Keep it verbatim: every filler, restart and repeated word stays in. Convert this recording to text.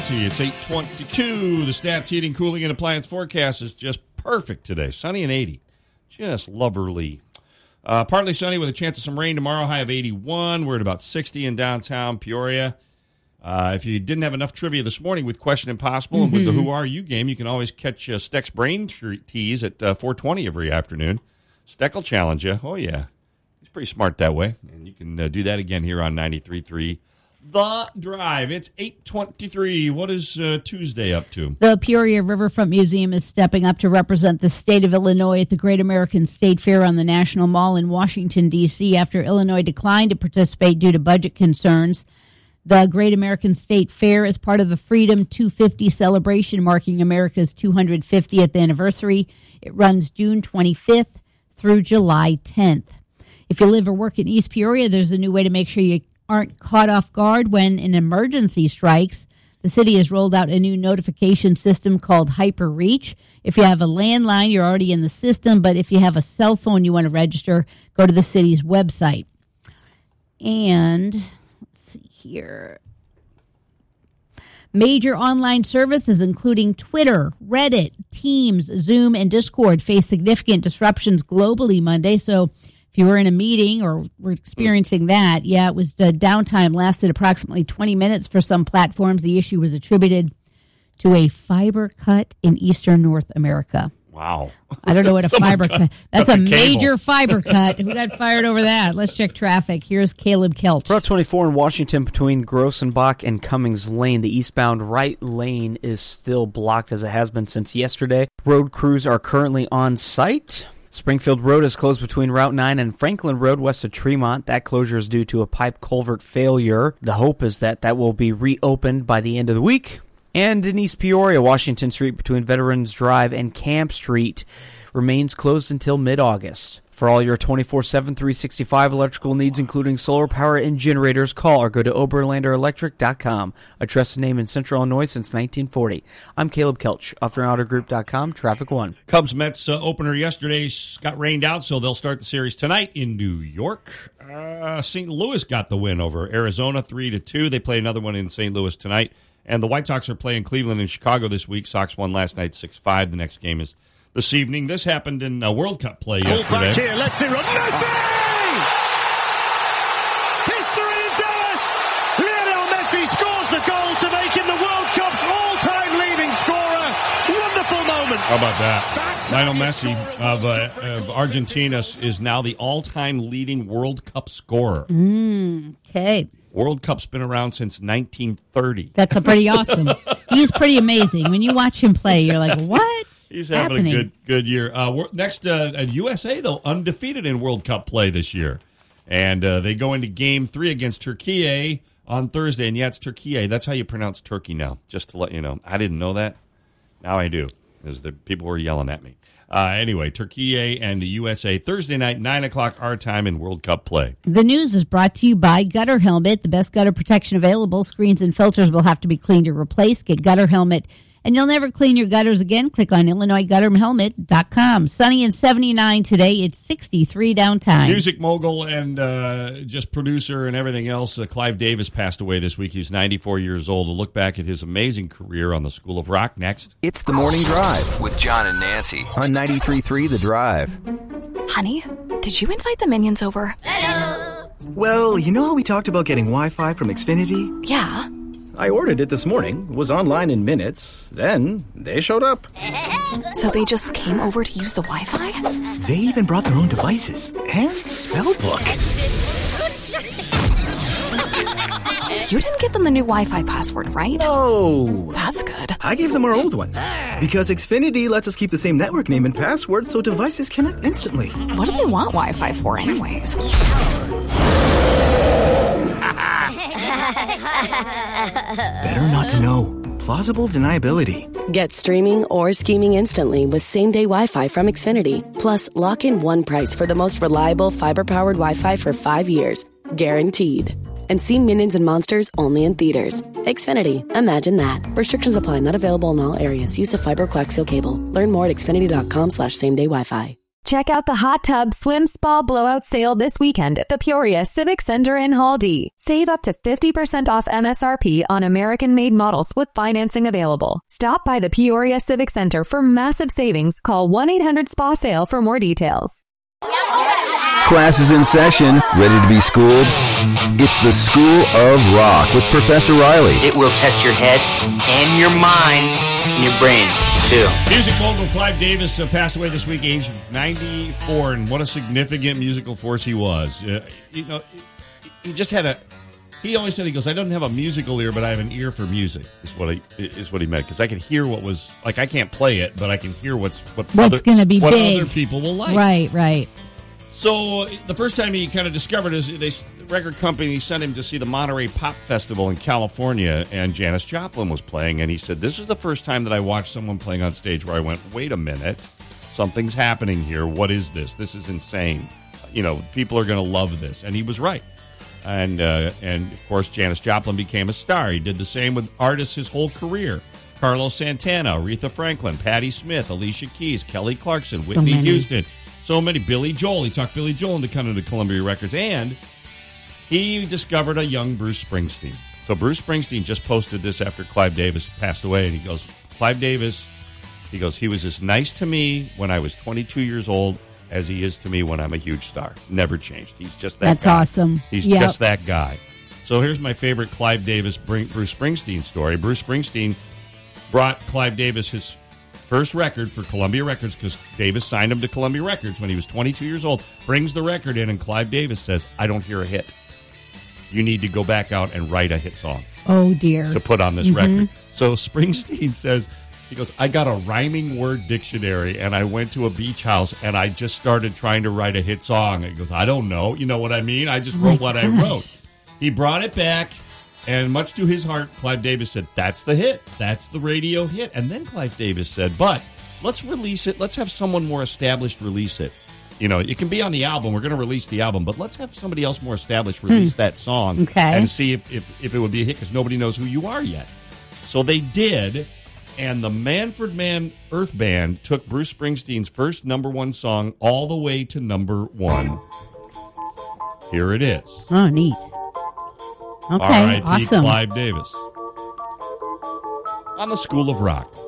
See, it's eight twenty-two. The Stats Heating, Cooling, and Appliance forecast is just perfect today. Sunny and eighty. Just lovely. Uh, partly sunny with a chance of some rain tomorrow. High of eighty-one. We're at about sixty in downtown Peoria. Uh, if you didn't have enough trivia this morning with Question Impossible mm-hmm. and with the Who Are You game, you can always catch uh, Steck's Brain Tease at uh, four twenty every afternoon. Steck will challenge you. Oh, yeah. He's pretty smart that way. And you can uh, do that again here on ninety-three point three. The Drive. It's eight twenty-three. What is uh, Tuesday up to? The Peoria Riverfront Museum is stepping up to represent the state of Illinois at the Great American State Fair on the National Mall in Washington, D C after Illinois declined to participate due to budget concerns. The Great American State Fair is part of the Freedom two fifty celebration marking America's two hundred fiftieth anniversary. It runs June twenty-fifth through July tenth. If you live or work in East Peoria, there's a new way to make sure you aren't caught off guard when an emergency strikes. The city has rolled out a new notification system called HyperReach. If you have a landline, you're already in the system, but if you have a cell phone you want to register, go to the city's website. And let's see here. Major online services, including Twitter, Reddit, Teams, Zoom, and Discord, face significant disruptions globally Monday, so if you were in a meeting or were experiencing that, yeah, it was the downtime lasted approximately twenty minutes for some platforms. The issue was attributed to a fiber cut in eastern North America. Wow. I don't know what a fiber cut. That's a, a major fiber cut. Who got fired over that? Let's check traffic. Here's Caleb Kelch. Route twenty-four in Washington between Grossenbach and Cummings Lane. The eastbound right lane is still blocked as it has been since yesterday. Road crews are currently on site. Springfield Road is closed between Route nine and Franklin Road west of Tremont. That closure is due to a pipe culvert failure. The hope is that that will be reopened by the end of the week. And in East Peoria, Washington Street between Veterans Drive and Camp Street remains closed until mid-August. For all your twenty-four seven, three sixty-five electrical needs, including solar power and generators, call or go to oberlander electric dot com, a trusted name in Central Illinois since nineteen forty. I'm Caleb Kelch, Upton Outer Group dot com, Traffic One. Cubs Mets uh, opener yesterday got rained out, so they'll start the series tonight in New York. Uh, Saint Louis got the win over Arizona three to two. They play another one in Saint Louis tonight. And the White Sox are playing Cleveland and Chicago this week. Sox won last night six five. The next game is this evening. This happened in uh, World Cup play yesterday. Back here, let's see Messi! History in Dallas! Lionel Messi scores the goal to make him the World Cup's all-time leading scorer. Wonderful moment. How about that? That's Lionel Messi of, uh, of Argentina is now the all-time leading World Cup scorer. Mm, okay. World Cup's been around since nineteen thirty. That's a pretty awesome. He's pretty amazing. When you watch him play, you're like, what? He's having happening? a good good year. Uh, next, uh, U S A, though, undefeated in World Cup play this year. And uh, they go into game three against Turkey on Thursday. And, yeah, it's Turkey. That's how you pronounce Turkey now, just to let you know. I didn't know that. Now I do, because the people were yelling at me. Uh, anyway, Turkey and the U S A Thursday night, nine o'clock our time in World Cup play. The news is brought to you by Gutter Helmet, the best gutter protection available. Screens and filters will have to be cleaned or replaced. Get Gutter Helmet, and you'll never clean your gutters again. Click on Illinois Gutter Helmet dot com. Sunny and seventy-nine today. It's sixty-three downtown. Music mogul and uh, just producer and everything else. Uh, Clive Davis passed away this week. He's ninety-four years old. We'll look back at his amazing career on the School of Rock next. It's The Morning Drive with John and Nancy on ninety-three point three The Drive. Honey, did you invite the Minions over? Hello! Well, you know how we talked about getting Wi-Fi from Xfinity? Yeah. I ordered it this morning, was online in minutes, then they showed up. So they just came over to use the Wi-Fi? They even brought their own devices and spell book. You didn't give them the new Wi-Fi password, right? No. That's good. I gave them our old one. Because Xfinity lets us keep the same network name and password so devices connect instantly. What do they want Wi-Fi for anyways? Better not to know. Plausible deniability. Get streaming or scheming instantly with same-day Wi-Fi from Xfinity. Plus, lock in one price for the most reliable fiber-powered Wi-Fi for five years. Guaranteed. And see Minions and Monsters only in theaters. Xfinity. Imagine that. Restrictions apply. Not available in all areas. Use of fiber coaxial cable. Learn more at xfinity dot com slash same day Wi-Fi. Check out the hot tub swim spa blowout sale this weekend at the Peoria Civic Center in Hall D. Save up to fifty percent off M S R P on American-made models with financing available. Stop by the Peoria Civic Center for massive savings. Call one eight hundred S P A sale for more details. Class is in session. Ready to be schooled? It's the School of Rock with Professor Riley. It will test your head and your mind and your brain, too. Music mogul Clive Davis uh, passed away this week, age ninety-four, and what a significant musical force he was. Uh, you know, he just had a... He always said, he goes, I don't have a musical ear, but I have an ear for music, is what he, is what he meant. Because I could hear what was... Like, I can't play it, but I can hear what's what what's going to be what big. other people will like. Right, right. So the first time he kind of discovered is they, the record company sent him to see the Monterey Pop Festival in California, and Janis Joplin was playing, and he said, this is the first time that I watched someone playing on stage where I went, wait a minute, something's happening here. What is this? This is insane. You know, people are going to love this. And he was right. And, uh, and of course, Janis Joplin became a star. He did the same with artists his whole career. Carlos Santana, Aretha Franklin, Patti Smith, Alicia Keys, Kelly Clarkson, So Whitney many. Houston. So many. Billy Joel. He talked Billy Joel into coming to Columbia Records. And he discovered a young Bruce Springsteen. So Bruce Springsteen just posted this after Clive Davis passed away. And he goes, Clive Davis, he goes, he was as nice to me when I was twenty-two years old as he is to me when I'm a huge star. Never changed. He's just that That's guy. awesome. He's Yep. just that guy. So here's my favorite Clive Davis, Bruce Springsteen story. Bruce Springsteen brought Clive Davis his first record for Columbia Records because Davis signed him to Columbia Records when he was twenty-two years old. Brings the record in, and Clive Davis says, I don't hear a hit. You need to go back out and write a hit song Oh, dear. to put on this Mhm. record. So Springsteen says, he goes, I got a rhyming word dictionary, and I went to a beach house, and I just started trying to write a hit song. He goes, I don't know. You know what I mean? I just wrote what I wrote. He brought it back, and much to his heart, Clive Davis said, that's the hit. That's the radio hit. And then Clive Davis said, but let's release it. Let's have someone more established release it. You know, it can be on the album. We're going to release the album, but let's have somebody else more established release that song Okay. and see if, if, if it would be a hit because nobody knows who you are yet. So they did, and the Manfred Mann Earth Band took Bruce Springsteen's first number one song all the way to number one. Here it is. Oh, neat. Okay, R I P awesome. Clive Davis. On the School of Rock.